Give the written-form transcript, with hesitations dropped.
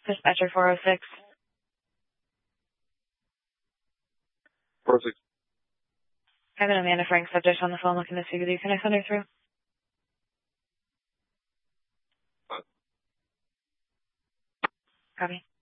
Dispatcher 406. 406. I have an Amanda Frank subject on the phone looking to speak with you. Can I send her through? Copy.